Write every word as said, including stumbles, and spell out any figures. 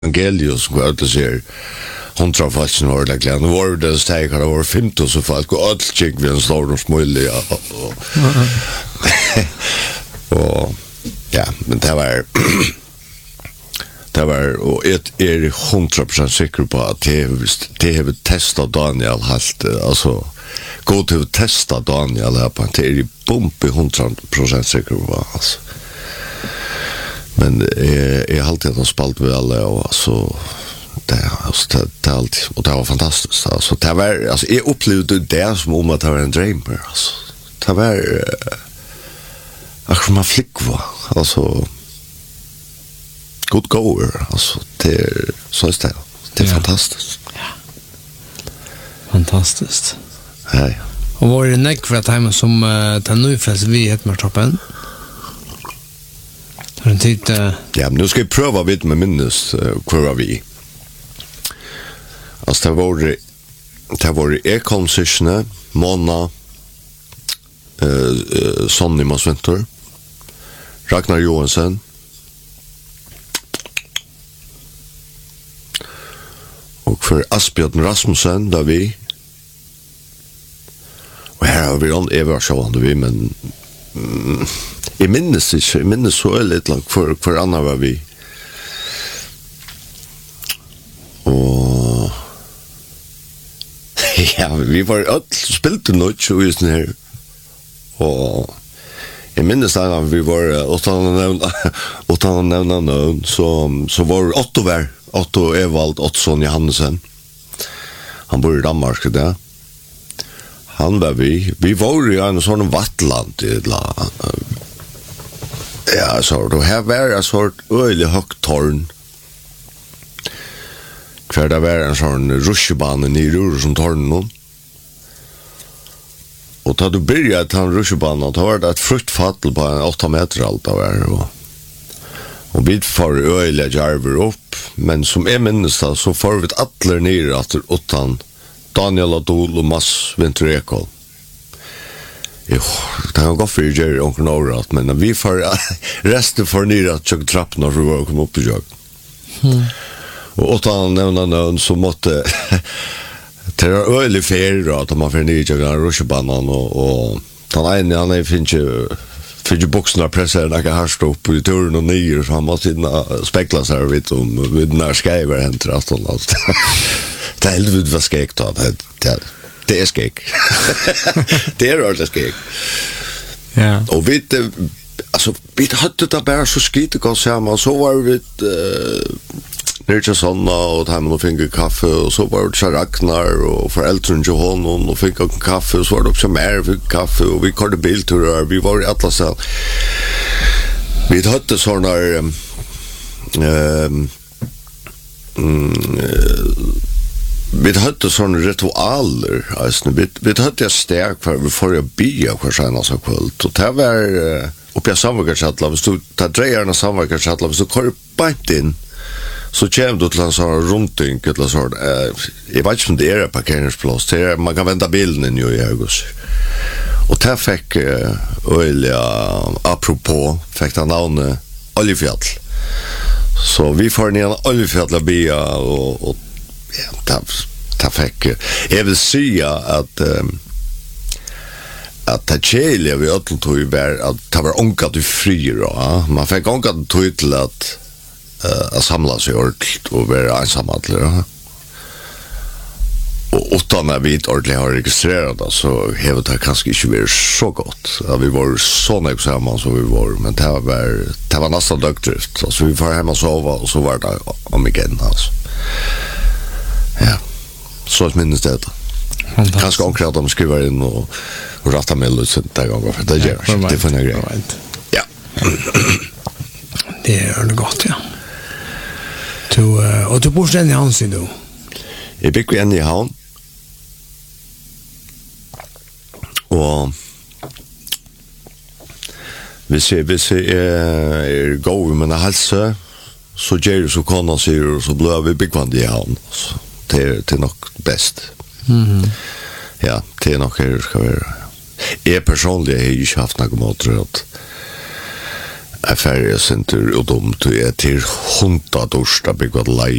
Evangelius som går ut og sier hundra falsen var det glede. Nå var det steg her, det var femtusen folk, og alt kjeng vi en stor og smulig. Og, og, og ja, men det var det var, og jeg er hundra prosent sikker på at det har testet Daniel helt, altså gå til å teste Daniel her på, det er i bump i hundra prosent sikker på, altså. Men jeg, jeg har alltid spalt med alle, og altså, det, altså, det, det, alltid, og det var fantastisk. Altså, det var, altså, jeg opplevde det som om at det var en dreamer. Altså. Det var uh, akkurat man flikk var. Altså, good goer. Altså, det er så er det. Det er ja. Fantastisk. Ja. Fantastisk. Ja, ja. Og var det nekk for at hjemme som uh, tar nøyfest vi i Hetmartoppen? Tid, uh... Ja, men nu ska jag pröva vid med minnes uh, hur var vi. Alltså det var det var Ekholmssyssene, Mona, uh, uh, Sonny Masventor, Ragnar Johansen, och för Asbjørn Rasmussen där vi. Och här har vi en eversjående vi, men mm, jeg minnes ikke, jeg minnes så litt langt for hver annen var vi. Og ja, vi var alt spilte noe og just her. Og jeg minnes da vi var åttan å nevne noen, så, så var Otto var, Otto Evald Ottsson Johannesen. Han bor i Danmark, det. Han var vi. Vi var i en sånn vattland i et land. Ja, så då här var en sort öjlig högt torn. Kvar det var en sån rushbana i rur som tornen. Och då du började ta en rushbana, då var det ett fruktfall på en åtta meter allt av är. Och, och vi får öjliga jarver upp, men som är minst så får vi ett attler ner efter åttan Daniel Adol och Mass Vinterekol. Jo, det har gått för Jerry och några, men vi får resten för ner att köka trapporna för att komma upp i jag. Mm. Och åttan nämna någon som måtte det är öjlig färg att man får ner i köka rushbanan och, och den ena han är finns ju finns ju boxarna pressar några här stå upp i turen och nio så han måste hinna spekla sig vid om vid när skriver hänt att allt. Det är helt vid vad skäck då det det det är skäck. Det är ordentligt skäck. Ja. Och vi alltså vi hade det bara så skit och så här så var vi nere såna och hade man fick kaffe och så var det Ragnar och föräldrarna till honom och fick en kaffe och så var det också mer fick kaffe och vi körde bilturer vi var i Atlas. Vi hade såna ehm vi hade såna ritualer alltså vi vi hade jag stärk för vi får ju bia för sina så kvällt och det var uppe i samverkanschattla så ta drejarna samverkanschattla så kör bant in så kjem du till en sån rundting eller så eh jag vet inte om det är parkeringsplats det man kan vända bilen in i augusti och där fick olja apropå fick han namnet Oljefjall så vi får ner Oljefjall bia och, och ja, det, det fick jag vill säga att um, att det kjeliga vi ötlen tog var att det var ångat i fri då. Man fick ångat tog till att uh, att samla sig ordentligt och vara ensamma då. Och utan att vi ordentligt har registrerat det så har det kanske inte varit så gott. Ja, vi var så nära som vi var, men det var, det var nästan dögdrift. Alltså vi var hemma och sova och så var det om igen alltså. Ja, så är minst det. Kanske omkring att de skriver in och, och rattar med lite sånt där gånger. För det gör ja, det för en grej. Ja. Det är det gott, ja. Du, uh, och du bor sen i Hansi då? Jag bygger en i Havn. Och hvis jag, hvis jag är, är god med en hälsa så gör det så konan säger och så blir vi byggvand i Havn. Så det är, det är nog bäst. Mm-hmm. Ja, det är nog här det ska vara. Jag personligen har ju inte haft något mot att affärer center och dom till är till hundra dorsta byggt lei